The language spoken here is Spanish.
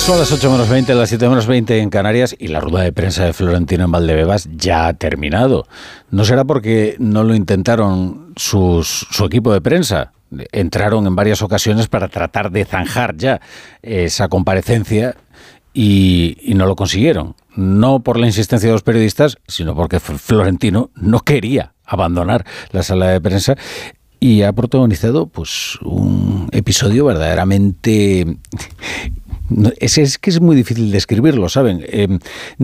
Son las 8:20, las 7:20 en Canarias y la rueda de prensa de Florentino en Valdebebas ya ha terminado. No será porque no lo intentaron su equipo de prensa. Entraron en varias ocasiones para tratar de zanjar ya esa comparecencia y no lo consiguieron. No por la insistencia de los periodistas, sino porque Florentino no quería abandonar la sala de prensa y ha protagonizado pues un episodio verdaderamente... Es que es muy difícil describirlo, ¿saben?